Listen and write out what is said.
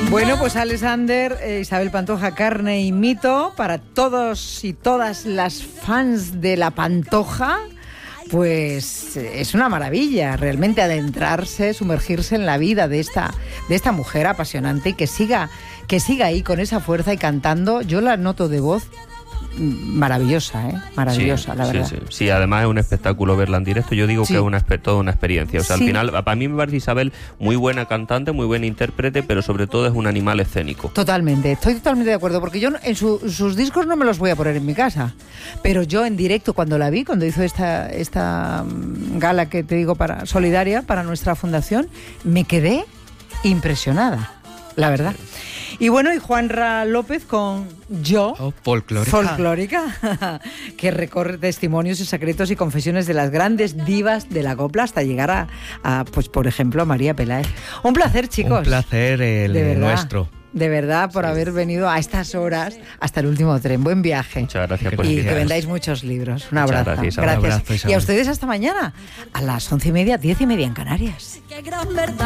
Bueno, pues Alexander, Isabel Pantoja, carne y mito para todos y todas las fans de la Pantoja. Pues es una maravilla realmente adentrarse, sumergirse en la vida de esta mujer apasionante y que siga ahí con esa fuerza y cantando. Yo la noto de voz maravillosa, maravillosa, sí, la verdad. Sí, además es un espectáculo verla en directo. Yo digo que es toda una experiencia. O sea, al final, para mí me parece Isabel muy buena cantante, muy buena intérprete, pero sobre todo es un animal escénico. Totalmente, estoy totalmente de acuerdo, porque yo en sus discos no me los voy a poner en mi casa, pero yo en directo cuando la vi, cuando hizo esta gala que te digo solidaria para nuestra fundación, me quedé impresionada, la verdad. Y bueno, y Juanra López con Yo, folclórica, que recorre testimonios y secretos y confesiones de las grandes divas de la copla hasta llegar a pues por ejemplo, a María Peláez. Un placer, chicos. Un placer nuestro. De verdad, por haber venido a estas horas hasta el último tren. Buen viaje. Muchas gracias por Y que vendáis muchos libros. Un abrazo. Gracias. Un abrazo, y a ustedes hasta mañana, a las 11:30, 10:30 en Canarias.